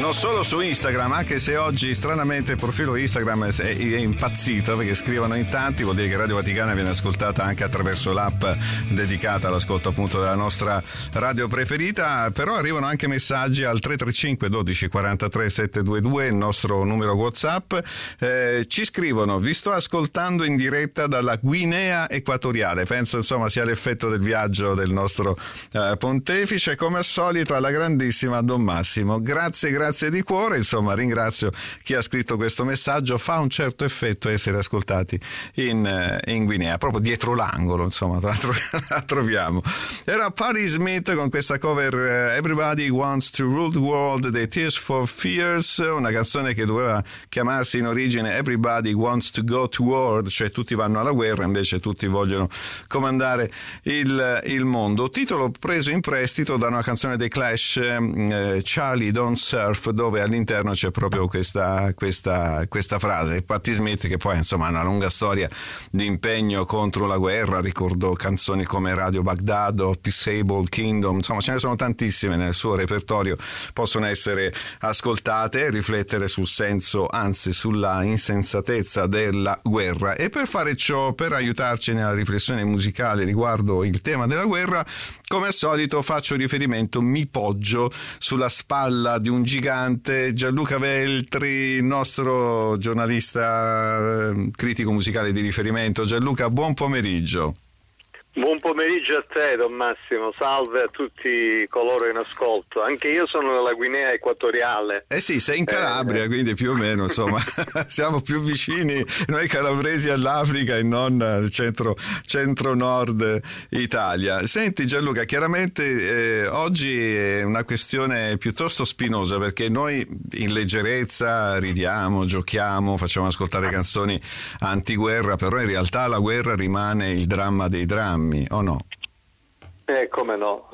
non solo su Instagram, anche se oggi stranamente il profilo Instagram è impazzito perché scrivono in tanti, vuol dire che Radio Vaticana viene ascoltata anche attraverso l'app dedicata all'ascolto appunto della nostra radio preferita, però arrivano anche messaggi al 335 12 43 722, il nostro numero WhatsApp. Ci scrivono: vi sto ascoltando in diretta dalla Guinea Equatoriale. Penso insomma sia l'effetto del viaggio del nostro pontefice. Come al solito alla grandissima Don Massimo, grazie di cuore, insomma ringrazio chi ha scritto questo messaggio, fa un certo effetto essere ascoltati in Guinea, proprio dietro l'angolo, insomma la troviamo. Era Patti Smith con questa cover Everybody Wants to Rule the World dei Tears for Fears, una canzone che doveva chiamarsi in origine Everybody Wants to Go to War, cioè tutti vanno alla guerra, invece tutti vogliono comandare il mondo, titolo preso in prestito da una canzone dei Clash, Charlie Don't Surf, dove all'interno c'è proprio questa frase. Patti Smith, che poi insomma ha una lunga storia di impegno contro la guerra, ricordo canzoni come Radio Baghdad o Peaceable Kingdom, insomma ce ne sono tantissime nel suo repertorio, possono essere ascoltate e riflettere sul senso, anzi sulla insensatezza della guerra. E per fare ciò, per aiutarci nella riflessione musicale riguardo il tema della guerra, come al solito mi poggio sulla spalla di un gigante, Gianluca Veltri, il nostro giornalista critico musicale di riferimento. Gianluca, buon pomeriggio. Buon pomeriggio a te, Don Massimo, salve a tutti coloro in ascolto. Anche io sono nella Guinea Equatoriale. Sì, sei in Calabria, quindi più o meno, insomma, siamo più vicini noi calabresi all'Africa e non centro-nord Italia. Senti Gianluca, chiaramente oggi è una questione piuttosto spinosa, perché noi in leggerezza ridiamo, giochiamo, facciamo ascoltare canzoni antiguerra, però in realtà la guerra rimane il dramma dei drammi, o no? Come no,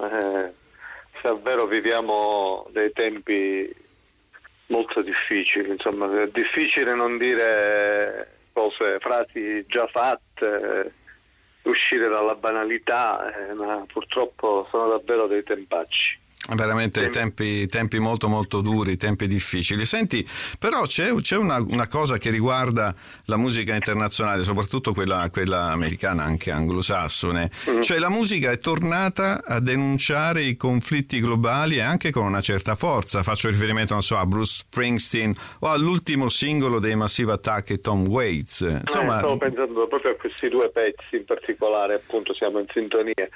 davvero viviamo dei tempi molto difficili, insomma è difficile non dire frasi già fatte, uscire dalla banalità, ma purtroppo sono davvero dei tempacci. Veramente tempi molto molto duri, tempi difficili. Senti, però c'è una cosa che riguarda la musica internazionale, soprattutto quella americana, anche anglosassone, cioè la musica è tornata a denunciare i conflitti globali, e anche con una certa forza. Faccio riferimento, non so, a Bruce Springsteen o all'ultimo singolo dei Massive Attack e Tom Waits. Insomma, stavo pensando proprio a questi due pezzi in particolare, appunto siamo in sintonia.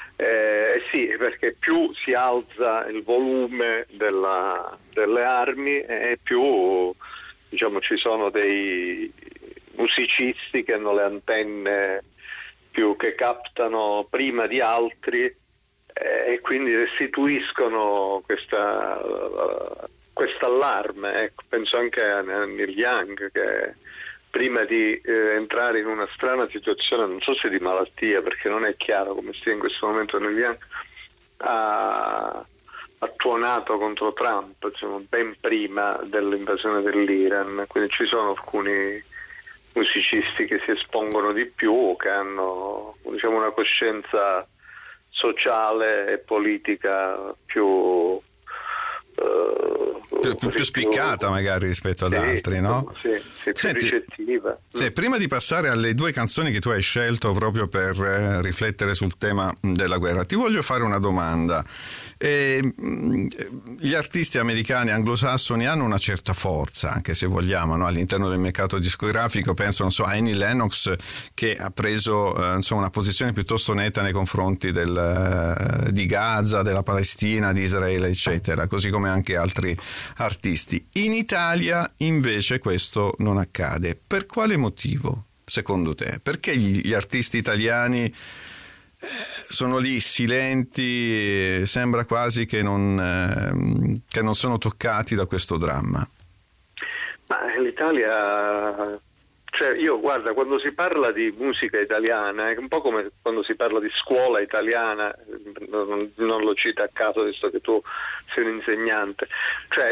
Sì, perché più si alza il volume delle armi e più, diciamo, ci sono dei musicisti che hanno le antenne più che captano prima di altri, e quindi restituiscono quest'allarme. Ecco, penso anche a Neil Young, che prima di entrare in una strana situazione, non so se di malattia, perché non è chiaro come stia in questo momento Neil Young, ha tuonato contro Trump, insomma, ben prima dell'invasione dell'Iran. Quindi ci sono alcuni musicisti che si espongono di più, che hanno, diciamo, una coscienza sociale e politica più spiccata magari rispetto ad altri, no? Sì, più ricettiva. Prima di passare alle due canzoni che tu hai scelto proprio per riflettere sul tema della guerra, ti voglio fare una domanda. Gli artisti americani anglosassoni hanno una certa forza, anche se vogliamo, no? All'interno del mercato discografico. Penso, non so, a Annie Lennox, che ha preso una posizione piuttosto netta nei confronti di Gaza, della Palestina, di Israele, eccetera, così come anche altri artisti. In Italia invece questo non accade. Per quale motivo, secondo te? Perché gli artisti italiani sono lì silenti, sembra quasi che non sono toccati da questo dramma? Ma l'Italia, cioè io, guarda, quando si parla di musica italiana è un po' come quando si parla di scuola italiana, non lo cito a caso visto che tu sei un insegnante, cioè